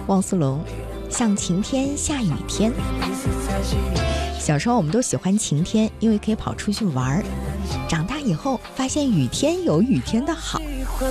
汪苏泷，像晴天下雨天。小时候我们都喜欢晴天，因为可以跑出去玩，长大以后发现雨天有雨天的好。